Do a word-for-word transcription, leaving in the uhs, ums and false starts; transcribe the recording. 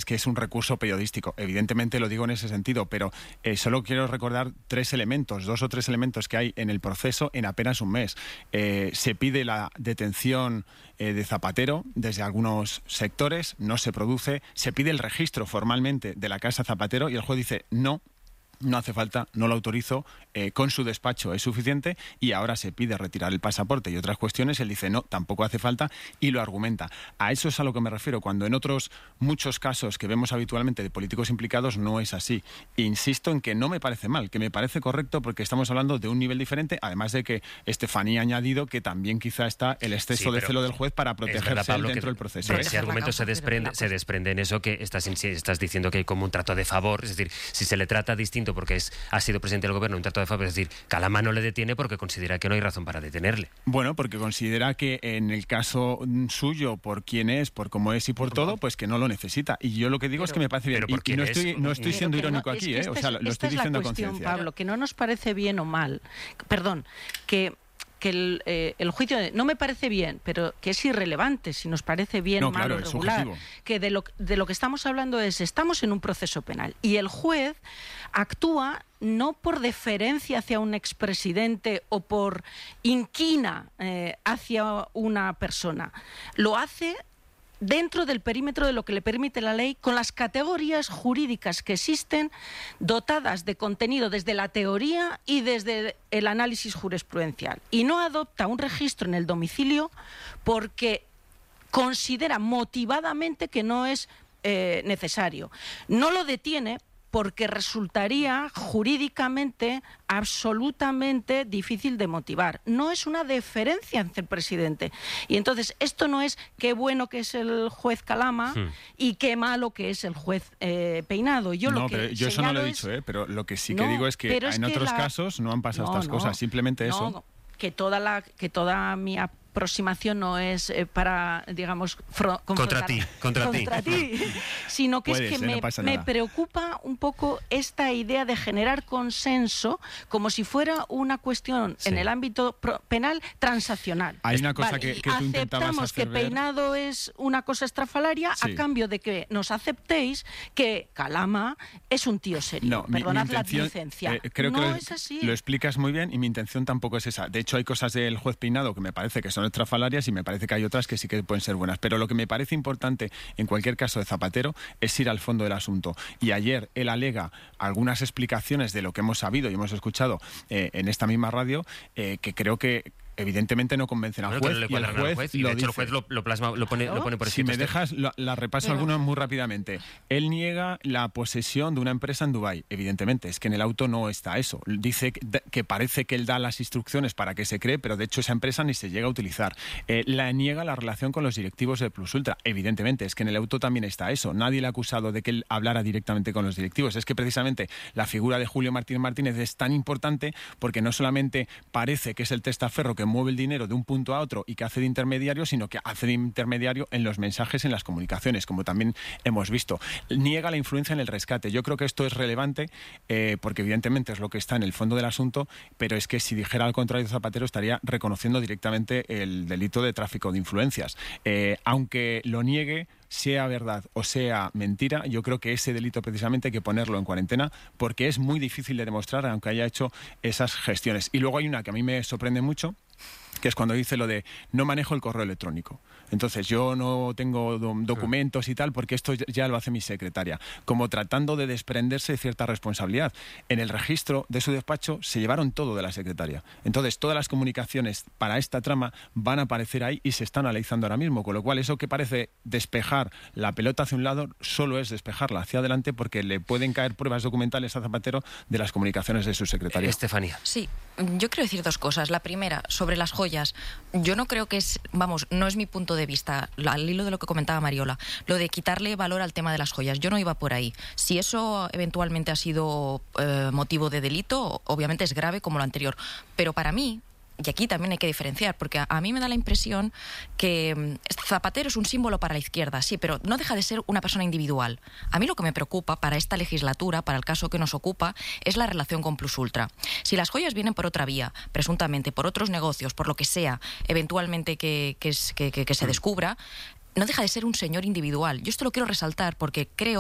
que es un recurso periodístico. Evidentemente lo digo en ese sentido, pero eh, solo quiero recordar tres elementos, dos o tres elementos que hay en el proceso en apenas un mes. Eh, se pide la detención eh, de Zapatero desde algunos sectores, no se produce, se pide el registro formalmente de la casa Zapatero y el juez dice no. No hace falta, no lo autorizo, eh, con su despacho es suficiente y ahora se pide retirar el pasaporte y otras cuestiones, él dice no, tampoco hace falta y lo argumenta. A eso es a lo que me refiero, cuando en otros muchos casos que vemos habitualmente de políticos implicados no es así. Insisto en que no me parece mal, que me parece correcto porque estamos hablando de un nivel diferente, además de que Estefanía ha añadido que también quizá está el exceso sí, de celo del juez para protegerse él dentro del proceso. Ese argumento se desprende, se desprende en eso que estás, estás diciendo que hay como un trato de favor, es decir, si se le trata distinto porque es, ha sido presidente del gobierno, un trato de favor, es decir, Calama no le detiene porque considera que no hay razón para detenerle. Bueno, porque considera que en el caso suyo, por quién es, por cómo es y por todo, pues que no lo necesita. Y yo lo que digo pero, es que me parece bien. Y, y no estoy, no estoy siendo irónico no, aquí, es ¿eh? O sea, lo estoy diciendo a conciencia. Pablo, que no nos parece bien o mal, perdón, que... que el, eh, el juicio de, no me parece bien, pero que es irrelevante si nos parece bien, no, mal claro, o regular, que de lo, de lo que estamos hablando es, estamos en un proceso penal y el juez actúa no por deferencia hacia un expresidente o por inquina eh, hacia una persona, lo hace dentro del perímetro de lo que le permite la ley, con las categorías jurídicas que existen, dotadas de contenido desde la teoría y desde el análisis jurisprudencial. Y no adopta un registro en el domicilio porque considera motivadamente que no es eh, necesario. No lo detiene porque resultaría jurídicamente absolutamente difícil de motivar. No es una deferencia ante el presidente. Y entonces esto no es qué bueno que es el juez Calama sí. y qué malo que es el juez eh, Peinado. Yo, no, lo que pero yo eso no lo he dicho, ¿eh? Pero lo que sí que no, digo es que en es otros que la... casos no han pasado no, estas no, cosas, simplemente no, eso. No, que toda la que toda mi aproximación no es eh, para, digamos, fro- contra ti, contra, contra ti, ti sino que Puedes, es que eh, me, no pasa me nada. preocupa un poco esta idea de generar consenso como si fuera una cuestión sí. en el ámbito pro- penal transaccional. Hay una cosa vale, que, que tú intentabas aceptamos hacer que ver. Peinado es una cosa estrafalaria sí. a cambio de que nos aceptéis que Calama es un tío serio. No, mi, Perdonad mi intención, la licencia. Eh, creo no que lo, es así. Lo explicas muy bien y mi intención tampoco es esa. De hecho, hay cosas del juez Peinado que me parece que son estrafalarias y me parece que hay otras que sí que pueden ser buenas. Pero lo que me parece importante en cualquier caso de Zapatero es ir al fondo del asunto. Y ayer él alega algunas explicaciones de lo que hemos sabido y hemos escuchado eh, en esta misma radio eh, que creo que evidentemente no convencen al bueno, juez, y el juez, juez y lo de hecho dice. el juez lo, lo plasma, lo pone, lo pone por Si escrito. me dejas, la, la repaso Pero... algunas muy rápidamente. Él niega la posesión de una empresa en Dubái. Evidentemente, es que en el auto no está eso. Dice que, que parece que él da las instrucciones para que se cree, pero de hecho esa empresa ni se llega a utilizar. Eh, la niega la relación con los directivos de Plus Ultra. Evidentemente, es que en el auto también está eso. Nadie le ha acusado de que él hablara directamente con los directivos. Es que precisamente la figura de Julio Martínez Martínez es tan importante porque no solamente parece que es el testaferro que mueve el dinero de un punto a otro y que hace de intermediario, sino que hace de intermediario en los mensajes, en las comunicaciones, como también hemos visto. Niega la influencia en el rescate. Yo creo que esto es relevante eh, porque evidentemente es lo que está en el fondo del asunto, pero es que si dijera al contrario Zapatero estaría reconociendo directamente el delito de tráfico de influencias. Eh, aunque lo niegue, sea verdad o sea mentira, yo creo que ese delito precisamente hay que ponerlo en cuarentena porque es muy difícil de demostrar aunque haya hecho esas gestiones. Y luego hay una que a mí me sorprende mucho, que es cuando dice lo de no manejo el correo electrónico. Entonces yo no tengo do- documentos y tal porque esto ya lo hace mi secretaria, como tratando de desprenderse de cierta responsabilidad. En el registro de su despacho se llevaron todo de la secretaria. Entonces todas las comunicaciones para esta trama van a aparecer ahí y se están analizando ahora mismo, con lo cual eso que parece despejar la pelota hacia un lado solo es despejarla hacia adelante porque le pueden caer pruebas documentales a Zapatero de las comunicaciones de su secretaria. Estefanía. Sí, yo quiero decir dos cosas. La primera, sobre las joyas. Yo no creo que es, vamos, no es mi punto de vista, al hilo de lo que comentaba Mariola, lo de quitarle valor al tema de las joyas. Yo no iba por ahí. Si eso eventualmente ha sido eh, motivo de delito, obviamente es grave como lo anterior. Pero para mí, y aquí también hay que diferenciar, porque a, a mí me da la impresión que Zapatero es un símbolo para la izquierda, sí, pero no deja de ser una persona individual. A mí lo que me preocupa para esta legislatura, para el caso que nos ocupa, es la relación con Plus Ultra. Si las joyas vienen por otra vía, presuntamente, por otros negocios, por lo que sea, eventualmente que, que, que, que, que se descubra, no deja de ser un señor individual. Yo esto lo quiero resaltar porque creo